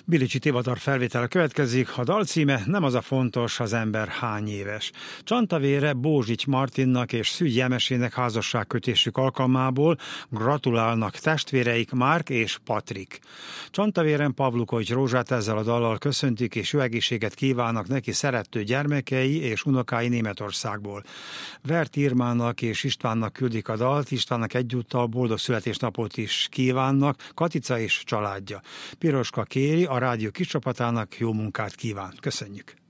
Bilicsi Tivadar felvétele következik, a dal címe Nem az a fontos, az ember hány éves. Csantavére Bózsics Martinnak és Szügy Jemesének házasságkötésük alkalmából gratulálnak testvéreik Márk és Patrik. Csantavéren Pavlukovics Rózsát ezzel a dallal köszöntik, és jó egészséget kívánnak neki szerető gyermekei és unokái Németországból. Vert Irmának és Istvánnak küldik a dalt, Istvánnak egyúttal boldog születésnapot is kívánnak, Katica és családja. Piroska kéri, a rádió kis csapatának jó munkát kíván. Köszönjük!